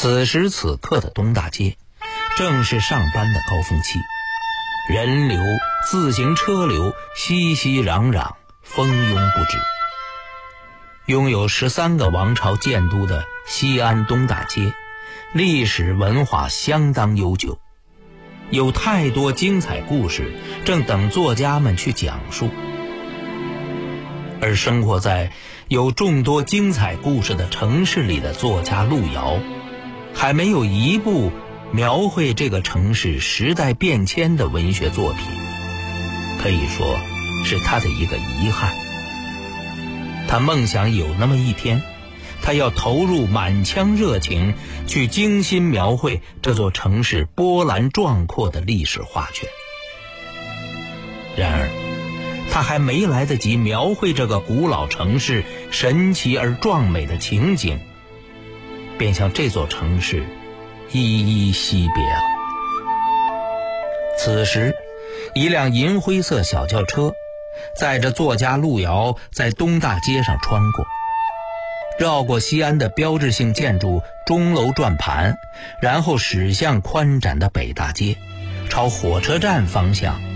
此时此刻的东大街正是上班的高峰期，人流、自行车流熙熙攘攘，蜂拥不止。拥有13个王朝建都的西安东大街，历史文化相当悠久，有太多精彩故事正等作家们去讲述。而生活在有众多精彩故事的城市里的作家路遥，还没有一部描绘这个城市时代变迁的文学作品，可以说是他的一个遗憾。他梦想有那么一天，他要投入满腔热情去精心描绘这座城市波澜壮阔的历史画卷。然而他还没来得及描绘这个古老城市神奇而壮美的情景，便向这座城市一一惜别了。此时一辆银灰色小轿车载着作家路遥在东大街上穿过，绕过西安的标志性建筑钟楼转盘，然后驶向宽展的北大街，朝火车站方向